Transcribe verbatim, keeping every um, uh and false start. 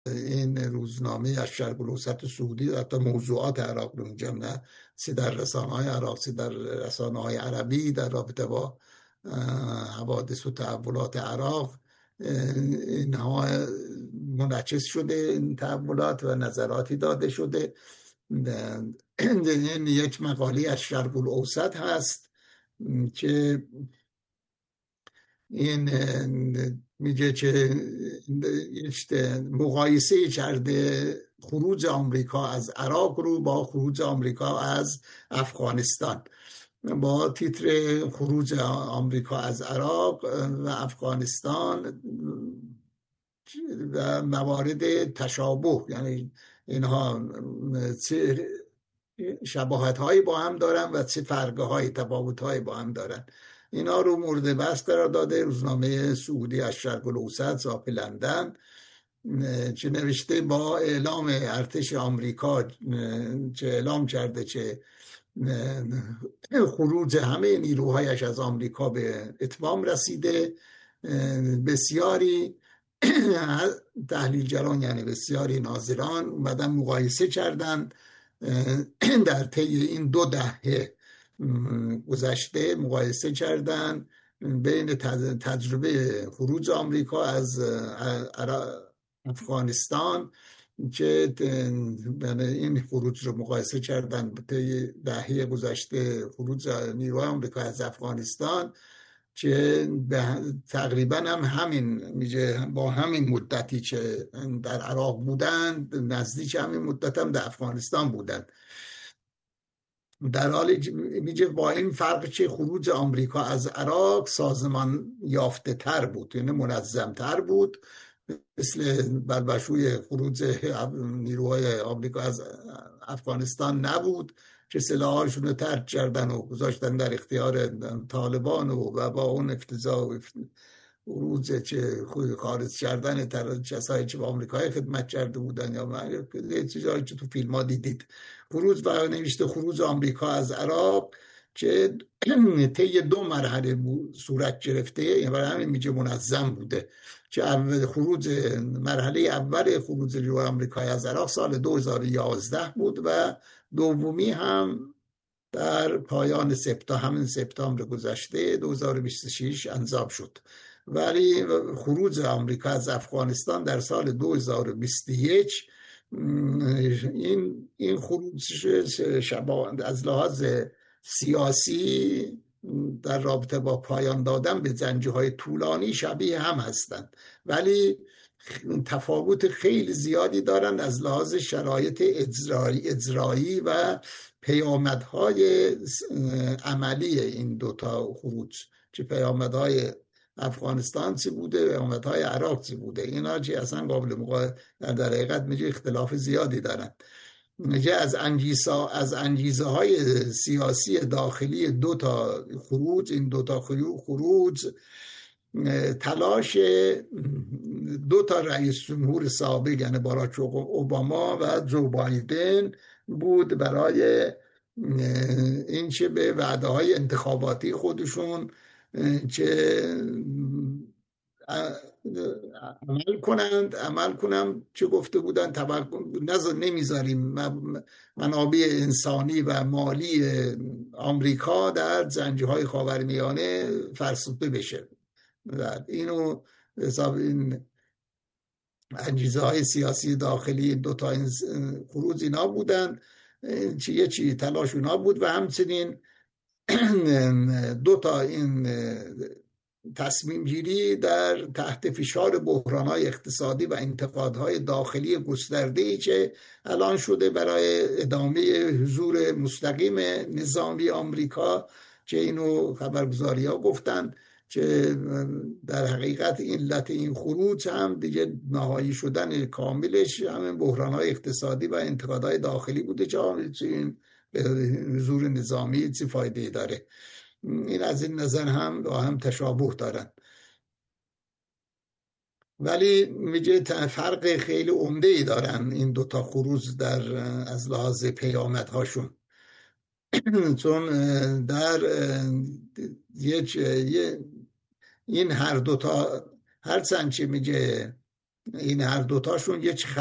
این روزنامه از شرق الوسط سعودی حتی موضوعات عراق رو میگم، نه چه در رسانه های عراق چه در رسانه های عربی در رابطه با حوادث و تحولات عراق، اینها منعکس شده این تحولات و نظراتی داده شده. این یک مقاله از شرق الاوسط هست که این میگه که مقایسه کرده خروج آمریکا از عراق رو با خروج آمریکا از افغانستان، با تیتر خروج آمریکا از عراق و افغانستان و موارد تشابه، یعنی اینها چه شباهت هایی با هم دارن و چه فرق های تفاوت هایی با هم دارن. اینا رو مورد بحث قرار داده روزنامه سعودی از شرق الاوسط صاحب لندن، چه نوشته با اعلام ارتش آمریکا چه اعلام کرده که خروج همه نیروهایش از آمریکا به اتمام رسیده، بسیاری تحلیلگران یعنی بسیاری ناظران اومدن مقایسه کردن در طی این دو دهه گذشته، مقایسه کردن بین تجربه خروج آمریکا از افغانستان که این خروج رو مقایسه کردن طی دهه گذشته خروج نیروهای آمریکا از افغانستان که تقریبا هم همین میگه با همین مدتی که در عراق بودن نزدیک همین مدت هم در افغانستان بودن، در حالی میگه با این فرق که خروج آمریکا از عراق سازمان یافته تر بود، یعنی منظم تر بود، مثل بلبشوی خروج نیروهای آمریکا از افغانستان نبود که سلاحاشون رو ترک کردن و گذاشتن در اختیار طالبان و با اون افتضاح و خروج که خارج کردن کسایی که با آمریکای خدمت کرده بودن یا چیزایی که تو فیلم ها دیدید. خروج و نوشته خروج آمریکا از عراق که طی دو مرحله صورت گرفته، یعنی برای همین میگه منظم بوده، که اول خروج مرحله اول خروج نیروهای آمریکایی از عراق سال دو هزار و یازده بود و دومی هم در پایان سپتامبر همین سپتامبر گذشته دو هزار و بیست و شش انجام شد. ولی خروج آمریکا از افغانستان در سال دو هزار و بیست و یک این این خروج شبا از لحاظ سیاسی در رابطه با پایان دادن به زنجیرهای طولانی شبیه هم هستند، ولی تفاوت خیلی زیادی دارند از لحاظ شرایط اجرایی, اجرایی و پیامدهای عملی این دوتا خروج، چه پیامدهای افغانستان چی بوده، پیامدهای عراق چی بوده، اینا چی اصلا قابل مقایسه در حقیقت میگه اختلاف زیادی دارن. میگه از انگیزه از انگیزه های سیاسی داخلی دو تا خروج، این دو تا خروج تلاش دو تا رئیس جمهور سابق یعنی باراک اوباما و جو بایدن بود برای این که به وعده های انتخاباتی خودشون که عمل کنند عمل کنند چه گفته بودن، نظر نمیذاریم منابع انسانی و مالی آمریکا در زنجیرهای خاورمیانه فرسوده بشه و اینو حساب این انگیزه های سیاسی داخلی دو تا این خروج اینا بودن، چیه چی تلاش اونا بود و همچنین دو تا این تصمیم گیری در تحت فشار بحران‌های اقتصادی و انتقادهای داخلی گسترده‌ای که الان شده برای ادامه حضور مستقیم نظامی آمریکا، که اینو خبرگزاری‌ها گفتن که در حقیقت علت این خروج هم دیگه نهایی شدن کاملش همین بحران‌های اقتصادی و انتقادهای داخلی بوده که این به حضور نظامی چه فایده داره. این از این نظر هم با هم تشابه دارن، ولی میگه فرق خیلی عمده‌ای دارن این دوتا خروج در از لحاظ پیامدهاشون. چون در یک این هر دوتا هرچند که میگه این هر دوتاشون یه